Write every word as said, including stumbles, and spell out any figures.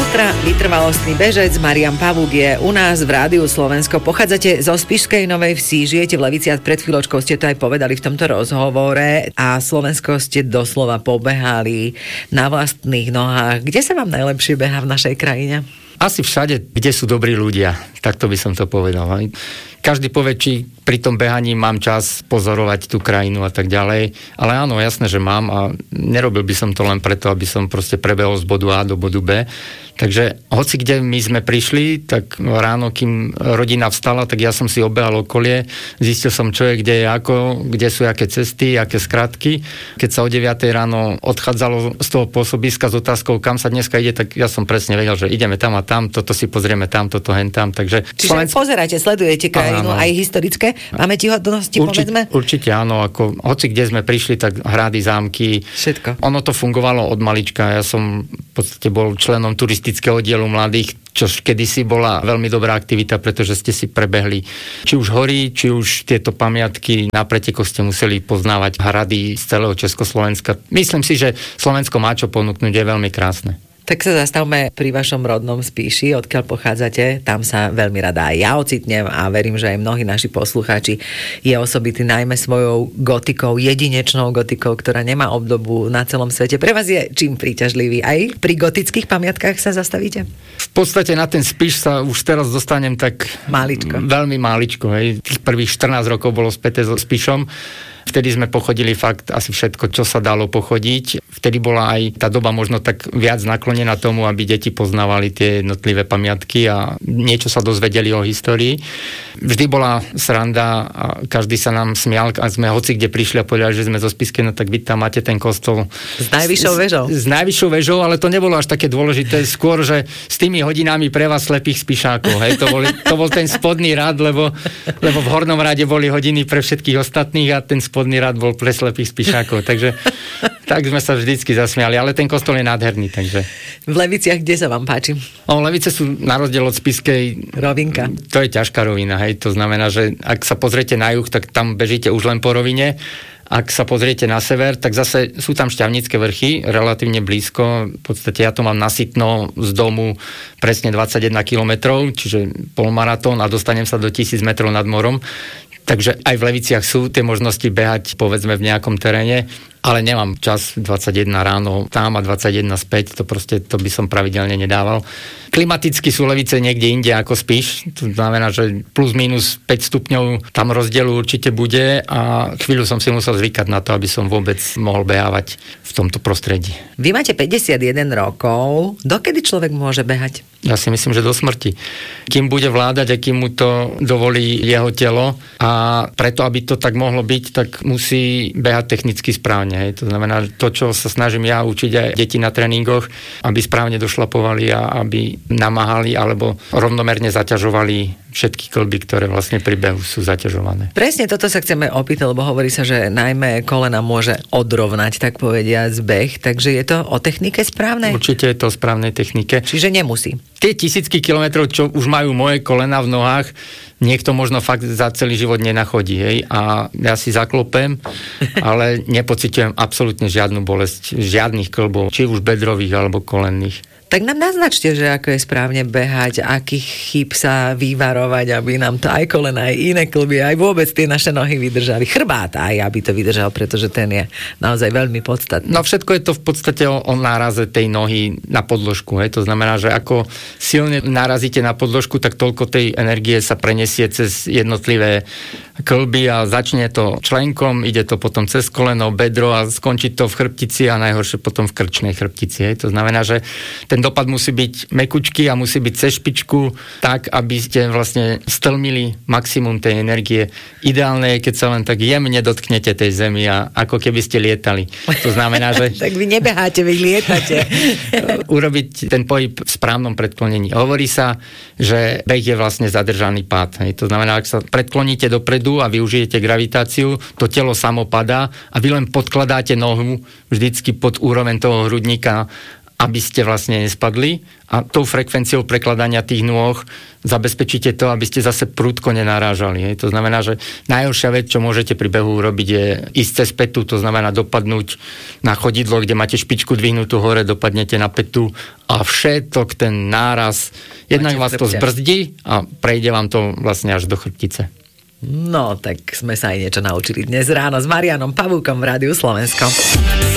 Ultra vytrvalostný bežec Marián Pavúk je u nás v Rádiu Slovensko. Pochádzate zo Spišskej Novej Vsi, žijete v Leviciach, pred chvíľočkou ste to aj povedali v tomto rozhovore a Slovensko ste doslova pobehali na vlastných nohách. Kde sa vám najlepšie behá v našej krajine? Asi všade, kde sú dobrí ľudia. Takto by som to povedal. Každý povie, či pri tom behaní mám čas pozorovať tú krajinu a tak ďalej. Ale áno, jasné, že mám a nerobil by som to len preto, aby som proste prebehol z bodu A do bodu B. Takže hoci kde my sme prišli, tak ráno, kým rodina vstala, tak ja som si obehal okolie, zistil som, čo je, kde je ako, kde sú aké cesty, aké skratky. Keď sa o deviatej ráno odchádzalo z toho pôsobiska s otázkou, kam sa dneska ide, tak ja som presne vedel, že ideme tam a tam, toto si pozrieme tam, toto hen tam. Takže Čiže Slovensk... pozeráte, sledujete krajinu, áno, aj historické? Máme ti hodnosti, Určite, povedzme? Určite áno, ako hoci kde sme prišli, tak hrady, zámky. Všetko. Ono to fungovalo od malička. Ja som v podstate bol členom turistického oddielu mladých, čo kedysi bola veľmi dobrá aktivita, pretože ste si prebehli či už hory, či už tieto pamiatky. Na pretekoch ste museli poznávať hrady z celého Československa. Myslím si, že Slovensko má čo ponúknuť, je veľmi krásne. Tak sa zastavme pri vašom rodnom Spíši, odkiaľ pochádzate. Tam sa veľmi rada aj ja ocitnem a verím, že aj mnohí naši poslucháči je osobitý najmä svojou gotikou, jedinečnou gotikou, ktorá nemá obdobu na celom svete. Pre vás je čím príťažlivý? Aj pri gotických pamiatkách sa zastavíte? V podstate na ten Spíš sa už teraz dostanem tak máličko. Veľmi máličko. Hej. Tých prvých štrnásť rokov bolo späté so Spíšom. Vtedy sme pochodili fakt asi všetko, čo sa dalo pochodiť. Vtedy bola aj tá doba možno tak viac naklonená tomu, aby deti poznávali tie jednotlivé pamiatky a niečo sa dozvedeli o histórii. Vždy bola sranda a každý sa nám smial a sme hoci kde prišli a povedali, že sme zo Spišskej, no tak vy tam máte ten kostol. S najvyššou väžou. S, s najvyššou väžou, ale to nebolo až také dôležité. Skôr, že s tými hodinami pre vás slepých Spišákov. Hej, to, boli, to bol ten spodný rad, lebo, lebo v hornom rade boli hodiny pre všetkých ostatných a ten spodný rad bol pre slepých Spišákov. Takže tak sme sa vždycky zasmiali, ale ten kostol je nádherný. Takže. V Leviciach kde sa vám páči? O, Levice sú na rozdiel od Spišskej rovinka. To je ťažká rovina, hej. To znamená, že ak sa pozriete na juh, tak tam bežíte už len po rovine. Ak sa pozriete na sever, tak zase sú tam Šťavnické vrchy, relatívne blízko. V podstate ja to mám na Sitno z domu presne dvadsaťjeden kilometrov, čiže polmaratón a dostanem sa do tisíc metrov nad morom. Takže aj v Leviciach sú tie možnosti behať, povedzme, v nejakom teréne, ale nemám čas dvadsaťjeden ráno tam a dvadsaťjeden späť, to proste, to by som pravidelne nedával. Klimaticky sú Levice niekde inde ako Spiš, to znamená, že plus minus päť stupňov tam rozdielu určite bude a chvíľu som si musel zvykať na to, aby som vôbec mohol behávať v tomto prostredí. Vy máte päťdesiatjeden rokov, dokedy človek môže behať? Ja si myslím, že do smrti. Kým bude vládať a kým mu to dovolí jeho telo a preto, aby to tak mohlo byť, tak musí behať technicky správne. Hej. To znamená, to, čo sa snažím ja učiť aj deti na tréningoch, aby správne došlapovali a aby namáhali alebo rovnomerne zaťažovali všetky kĺby, ktoré vlastne pri behu sú zaťažované. Presne toto sa chceme opýtať, lebo hovorí sa, že najmä kolena môže odrovnať, tak povediať, beh, takže je to o technike správnej? Určite je to o správnej technike. Čiže nemusí. Tie tisícky kilometrov, čo už majú moje kolena v nohách, niekto možno fakt za celý život nenachodí, hej, a ja si zaklopem, ale nepociťujem absolútne žiadnu bolesť, žiadnych kĺbov, či už bedrových alebo kolenných. Tak nám naznačte, že ako je správne behať, akých chýb sa vyvarovať, aby nám to aj kolena, aj iné kĺby, aj vôbec tie naše nohy vydržali. Chrbát aj, aby to vydržal, pretože ten je naozaj veľmi podstatný. No všetko je to v podstate o, o náraze tej nohy na podložku. Hej. To znamená, že ako silne narazíte na podložku, tak toľko tej energie sa prenesie cez jednotlivé kĺby a začne to členkom, ide to potom cez koleno, bedro a skončí to v chrbtici a najhoršie potom v krčnej chrbtici. Hej. To znamená, že ten dopad musí byť mekučký a musí byť cez špičku tak, aby ste vlastne stlmili maximum tej energie. Ideálne je, keď sa len tak jemne dotknete tej zemi a ako keby ste lietali. To znamená, že... tak vy nebeháte, vy lietate. Urobiť ten pohyb v správnom predklonení. Hovorí sa, že beh je vlastne zadržaný pád. Hej. To znamená, ak sa predkloníte dopredu a využijete gravitáciu, to telo samo padá a vy len podkladáte nohu vždycky pod úroveň toho hrudníka aby ste vlastne nespadli a tou frekvenciou prekladania tých nôh zabezpečíte to, aby ste zase prudko nenarážali. Hej. To znamená, že najhoršia vec, čo môžete pri behu urobiť, je ísť cez petu, to znamená dopadnúť na chodidlo, kde máte špičku dvihnutú hore, dopadnete na petu a všetok ten náraz, jednak vás to zbrzdí a prejde vám to vlastne až do chrbtice. No, tak sme sa aj niečo naučili dnes ráno s Marianom Pavúkom v Rádiu Slovensko.